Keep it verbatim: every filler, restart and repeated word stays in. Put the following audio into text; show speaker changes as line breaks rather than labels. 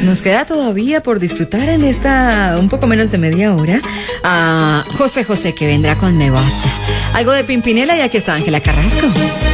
Nos queda todavía por disfrutar en esta un poco menos de media hora a José José, que vendrá con Me Basta. Algo de Pimpinela, y aquí está Ángela Carrasco.